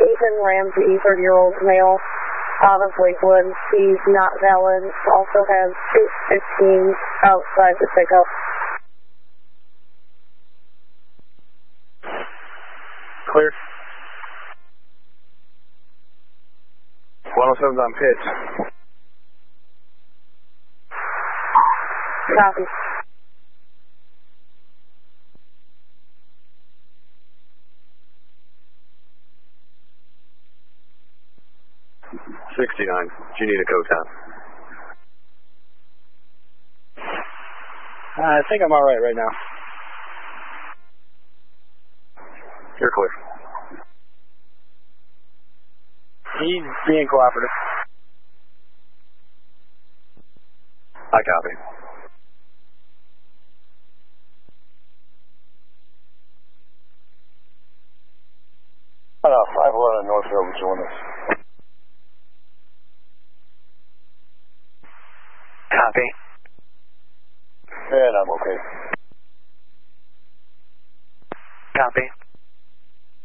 Ethan Ramsey, 30-year-old male, out of Lakewood. He's not valid. Also has 815 outside the pickup. Clear. 107's on pitch. Copy. $69. Do you need a co-top? I think I'm alright right now. You're clear. He's being cooperative. I copy. Hello, 511 Northfield, join us. Copy. And I'm okay. Copy.